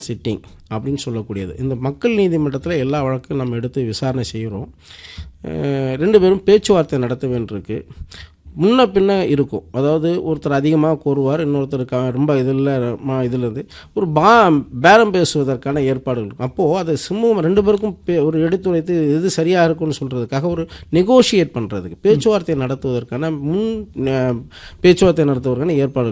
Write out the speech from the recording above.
Sitting அப்படின்னு சொல்லக்கூடியது. இந்த மக்கள் நீதிமன்றத்தில் எல்லா வழக்கும் நம்ம எடுத்து விசாரணை செய்கிறோம். 2 பேரும் பேச்சுவார்த்தை நடத்த வேண்டியிருக்கு. முன்ன பின்ன இருக்கும். அதாவது ஒருத்தர் அதிகமாக கோருவார், இன்னொருத்தர் ரொம்ப இதில் ஒரு பேரம் பேசுவதற்கான ஏற்பாடுகள் இருக்கும். அப்போது அதை சுமூகமாக 2 பேருக்கும் ஒரு எடுத்துரைத்து எது சரியாக இருக்கும்னு சொல்கிறதுக்காக ஒரு நெகோஷியேட் பண்ணுறதுக்கு பேச்சுவார்த்தை நடத்துவதற்கான பேச்சுவார்த்தை நடத்துவதற்கான ஏற்பாடு